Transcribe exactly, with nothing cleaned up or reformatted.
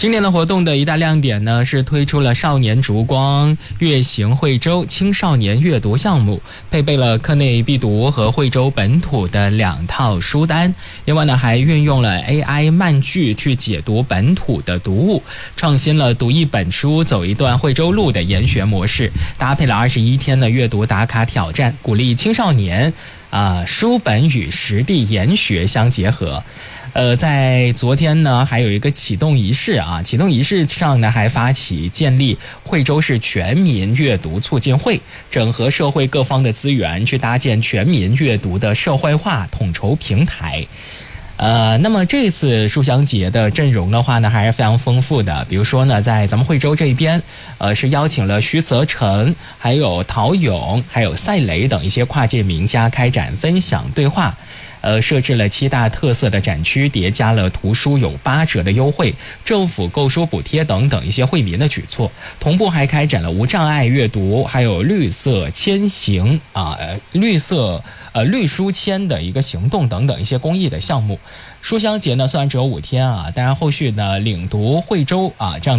今年的活动的一大亮点呢，是推出了少年烛光月行惠州青少年阅读项目，配备了课内必读和惠州本土的两套书单。另外呢，还运用了 A I 漫剧去解读本土的读物，创新了读一本书走一段惠州路的研学模式，搭配了二十一天的阅读打卡挑战，鼓励青少年啊、呃、书本与实地研学相结合。呃，在昨天呢，还有一个启动仪式啊，启动仪式上呢，还发起建立惠州市全民阅读促进会，整合社会各方的资源，去搭建全民阅读的社会化统筹平台。呃，那么这次书香节的阵容的话呢，还是非常丰富的。比如说呢，在咱们惠州这边，呃，是邀请了徐泽成、还有陶勇、还有赛雷等一些跨界名家开展分享对话。呃，设置了七大特色的展区，叠加了图书有八折的优惠、政府购书补贴等等一些惠民的举措，同步还开展了无障碍阅读，还有绿色签行啊、呃，绿色呃绿书签的一个行动等等一些公益的项目。书香节呢，虽然只有五天啊，当然后续呢，领读惠州啊这样